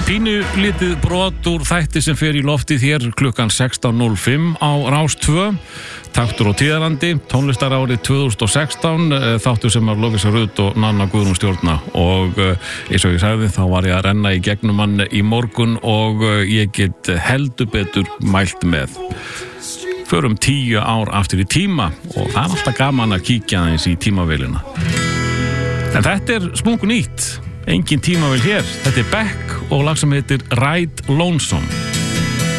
Pínu lítið brot úr þætti sem fer í loftið hér klukkan 16:05 á Rás 2. Taktur og tíðarandi, tónlistarárið 2016, þáttur sem var Lovísa Rut og Nanna Guðrún stjórna og eins og ég sagði þá var ég að renna í gegnum hann í morgun og ég get heldur betur mælt með. Förum 10 ár aftur í tíma og það er alltaf gaman að kíkja aðeins í tímavélina. En þetta splunkunýtt, engin tímavél hér, þetta Beck og lag sem heitir Ride Lonesome.